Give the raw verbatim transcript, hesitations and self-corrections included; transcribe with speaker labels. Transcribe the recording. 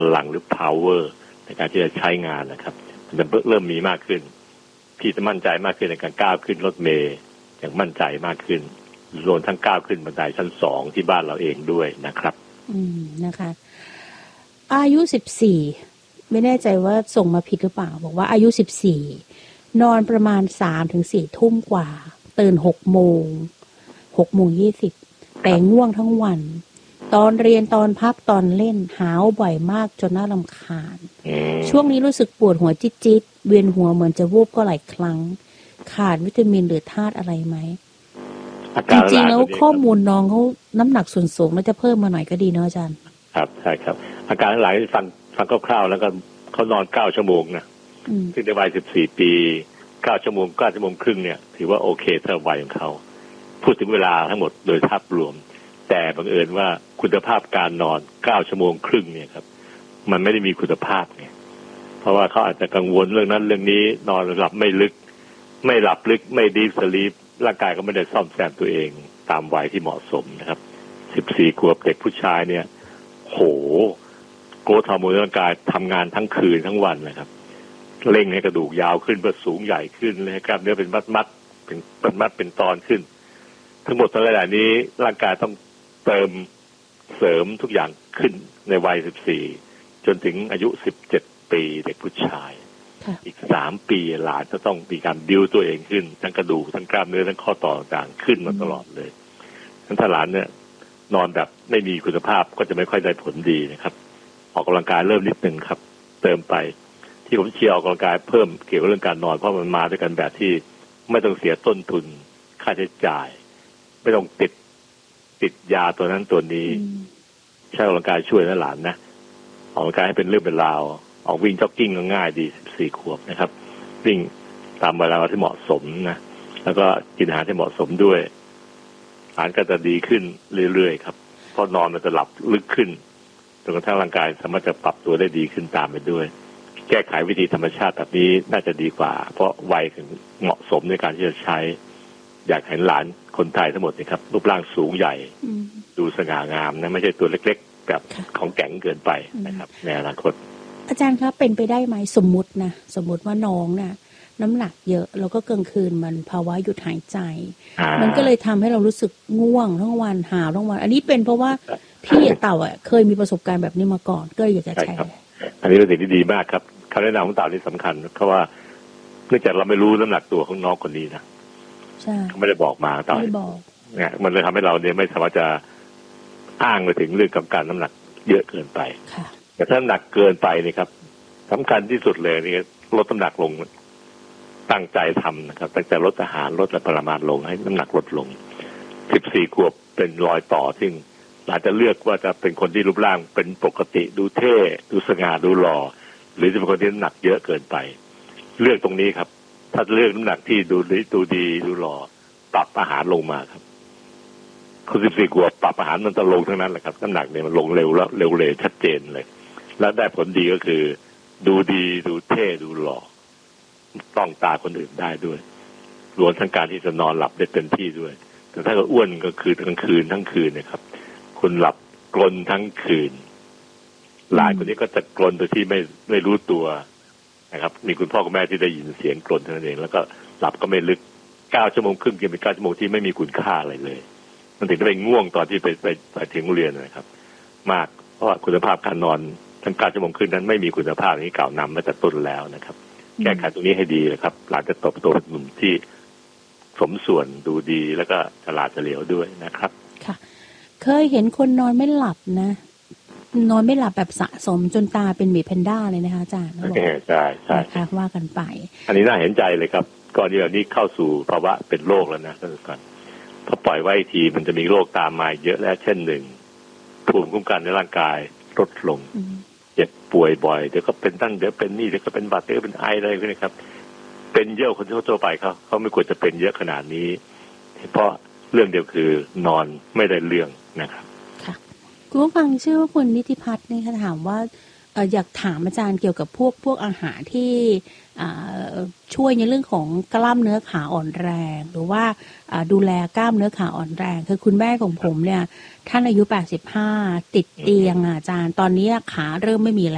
Speaker 1: พลังหรือ power ในการที่จะใช้งานนะครับมันจะเริ่มมีมากขึ้นพี่จะมั่นใจมากขึ้นในการก้าวขึ้นรถเมล์อย่างมั่นใจมากขึ้นรวมทั้งก้าวขึ้นบันไดชั้นสองที่บ้านเราเองด้วยนะครับ
Speaker 2: อืมนะคะอายุสิบสี่ไม่แน่ใจว่าส่งมาผิดหรือเปล่าบอกว่าอายุสิบสี่นอนประมาณ สามถึงสี่ ทุ่มกว่าตื่นหกโมง หกโมงยี่สิบแต่ง่วงทั้งวันตอนเรียนตอนพักตอนเล่นหาวบ่อยมากจนน่ารำคาญช่วงนี้รู้สึกปวดหัวจิ๊ดๆเวียนหัวเหมือนจะวูบก็หลายครั้งขาดวิตามินหรือธาตุอะไรไหมจริงๆแล้วข้อมูลน้องเขาน้ำหนักส่วนสูงน่าจะเพิ่มมาหน่อยก็ดีเนาะอาจารย์
Speaker 1: ครับใช่ครับอาการหลายฟังฟังคร่าวๆแล้วก็เขานอนเก้าชั่วโมงนะซึ่งในวัยสิบสี่ปีเก้าชั่วโมงเก้าชั่วโมงครึ่งเนี่ยถือว่าโอเคถ้าวัยของเขาพูดถึงเวลาทั้งหมดโดยภาพรวมแต่บังเอิญว่าคุณภาพการนอนเก้าชั่วโมงครึ่งเนี่ยครับมันไม่ได้มีคุณภาพไงเพราะว่าเขาอาจจะกังวลเรื่องนั้นเรื่องนี้นอนหลับไม่ลึกไม่หลับลึกไม่ดีฟสลีปร่างกายก็ไม่ได้ซ่อมแซมตัวเองตามวัยที่เหมาะสมนะครับสิบสี่ขวบเด็กผู้ชายเนี่ยโหโกรทฮอร์โมนร่างกายทำงานทั้งคืนทั้งวันนะครับเร่งให้กระดูกยาวขึ้นเพื่อสูงใหญ่ขึ้นเลยให้กล้ามเนื้อเป็นมัดมัดเป็นมัดมัดเป็นตอนขึ้นทั้งหมดทั้งหลายนี้ร่างกายต้องเติมเสริมทุกอย่างขึ้นในวัยสิบสี่จนถึงอายุสิบเจ็ดปีเด็กผู้ชายอีกสามปีหลานจะต้องมีการบิ้วตัวเองขึ้นทั้งกระดูกทั้งกล้ามเนื้อทั้งข้อต่อต่างๆขึ้นมาตลอดเลยทั้งถ้าหลานเนี่ยนอนแบบไม่มีคุณภาพก็จะไม่ค่อยได้ผลดีนะครับออกกำลังกายเริ่มนิดนึงครับเติมไปที่ผมเชียร์ออกกำลังกายเพิ่มเกี่ยวกับเรื่องการนอนเพราะมันมาด้วยกันแบบที่ไม่ต้องเสียต้นทุนค่าใช้จ่ายไม่ต้องติดติดยาตัวนั้นตัวนี้ใช้ออกกำลังกายช่วยนะหลานนะออกกำลังกายให้เป็นเรื่องเป็นราวออกวิ่งจ็อกกิ้งก็ง่ายดีสิบสี่ขวบนะครับวิ่งตามเวลาที่เหมาะสมนะแล้วก็กินอาหารที่เหมาะสมด้วยหลานก็จะดีขึ้นเรื่อยๆครับเพราะนอนมันจะหลับลึกขึ้นจนกระทั่งร่างกายสามารถจะปรับตัวได้ดีขึ้นตามไปด้วยแก้ไขวิธีธรรมชาติแบบนี้น่าจะดีกว่าเพราะวัยถึงเหมาะสมในการที่จะใช้อยากเห็นหลานคนไทยทั้งหมดนะครับรูปร่างสูงใหญ่ดูสง่างามนะไม่ใช่ตัวเล็กๆแบบของแข็งเกินไปนะครับในอนาคต
Speaker 2: อาจารย์ครับเป็นไปได้ไหมสมมุตินะสมมุติว่าน้องน่ะน้ำหนักเยอะแล้วก็กลางคืนมันภาวะหยุดหายใจมันก็เลยทำให้เรารู้สึกง่วงทั้งวันหาวทั้งวันอันนี้เป็นเพราะว่าพี่เต่าอ่ะเคยมีประสบการณ์แบบนี้มาก่อนก็อยากจะแชร์
Speaker 1: อันนี้เป็นสิ่งที่ดีมากครับคำแนะนำของเต่านี่สำคัญเพราะว่าเนื่องจากเราไม่รู้น้ำหนักตัวของน้องคนนี้นะ
Speaker 2: ใช่
Speaker 1: เขาไม่ได้บอกมาเต่าเนี่ยมันเลยทำให้เราเนี่ยไม่สามารถจะอ้างไปถึงเรื่องของการน้ำหนักเยอะเกินไปแต่ถ้าน้ำหนักเกินไปนี่ครับสำคัญที่สุดเลยนี่ลดน้ำหนักลงตั้งใจทำนะครับตั้งใจลดอาหารลดปริมาณลงให้น้ำหนักลดลงสิบสี่ขวบเป็นรอยต่อซึ่งอาจจะเลือกว่าจะเป็นคนที่รูปร่างเป็นปกติดูเท่ดูสง่าดูหล่อหรือจะเป็นคนที่น้ำหนักเยอะเกินไปเลือกตรงนี้ครับถ้าเลือกน้ำหนักที่ดูดีดูดีดูหล่อปรับอาหารลงมาครับคนสิบสี่ขวบปรับอาหารมันจะลงทั้งนั้นแหละครับน้ำหนักเนี่ยมันลงเร็วแล้วเร็วเลยชัดเจนเลยแล้วได้ผลดีก็คือดูดีดูเท่ดูหล่อต้องตาคนอื่นได้ด้วยรวมทั้งการที่จะนอนหลับได้เต็มที่ด้วยแต่ถ้าก็อ้วนก็คือกลางคืนทั้งคืนนะครับคุณหลับกลนทั้งคืนหลายคนนี้ก็จะกลนโดยที่ไม่ไม่รู้ตัวนะครับมีคุณพ่อคุณแม่ที่ได้ยินเสียงกลนเท่านั้นเองแล้วก็หลับก็ไม่ลึกเก้าชั่วโมงครึ่งยังเป็นเก้าชั่วโมงที่ไม่มีคุณค่าอะไรเลยมันถึงได้ไปง่วงตอนที่ไปไปไปถึงโรงเรียนนะครับมากเพราะว่าคุณภาพการนอนทั้งเก้าชั่วโมงครึ่งนั้นไม่มีคุณภาพนี้กล่าวนำมาแต่ต้นแล้วนะครับแก้ไขตรงนี้ให้ดีนะครับหลานจะโตโตเป็นหนุ่มที่สมส่วนดูดีแล้วก็ฉลาดเฉลียวด้วยนะครับ
Speaker 2: ค่ะเคยเห็นคนนอนไม่หลับนะนอนไม่หลับแบบสะสมจนตาเป็นหมีแพนด้าเลยนะคะอาจารย์
Speaker 1: ใช่ใช่ใช่
Speaker 2: ค่ะว่ากันไป
Speaker 1: อันนี้น่าเห็นใจเลยครับก่อนที่แบบนี้เข้าสู่ภาวะเป็นโรคแล้วนะท่านผู้ชมพอปล่อยไว้ทีมันจะมีโรคตามมาเยอะแล้วเช่นหนึ่งภูมิคุ้มกันในร่างกายลดลงเจ็บป่วยบ่อยเดี๋ยวก็เป็นตั้งเดี๋ยวเป็นนี่เดี๋ยวก็เป็นบาดเจ็บเป็นไออะไรพวกนี้ครับเป็นเยอะคนที่เขาทั่วไปเขาเขาไม่ควรจะเป็นเยอะขนาดนี้เพราะเรื่องเดียวคือนอนไม่ได้เรื่องนะครับ
Speaker 2: ค่ะคุณผู้ฟังชื่อว่าคุณนิติพัฒน์นี่ค่ะถามว่าเอ่ออยากถามอาจารย์เกี่ยวกับพวกพวกอาหารที่อ่าช่วยในเรื่องของกล้ามเนื้อขาอ่อนแรงหรือว่าอ่าดูแลกล้ามเนื้อขาอ่อนแรงคือคุณแม่ของผมเนี่ยท่านอายุแปดสิบห้าติดเตียงอาจารย์ตอนนี้ขาเริ่มไม่มี